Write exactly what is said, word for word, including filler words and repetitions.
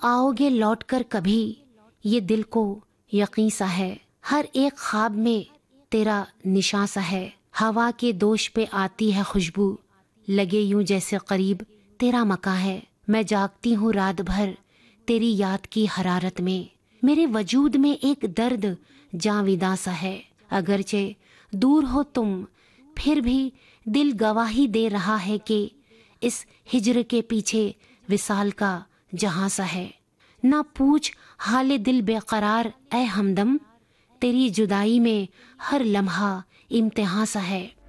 आओगे लौट कर कभी, ये दिल को यकीन सा है। हर एक ख्वाब में तेरा निशान सा है। हवा के दोष पे आती है खुशबू, लगे यूं जैसे करीब तेरा मकान है। मैं जागती हूँ रात भर तेरी याद की हरारत में, मेरे वजूद में एक दर्द जाविदा सा है। अगरचे दूर हो तुम फिर भी दिल गवाही दे रहा है कि इस हिज्र के पीछे विसाल का जहां सा है। ना पूछ हाले दिल बेकरार ए हमदम, तेरी जुदाई में हर लम्हा इम्तिहान सा है।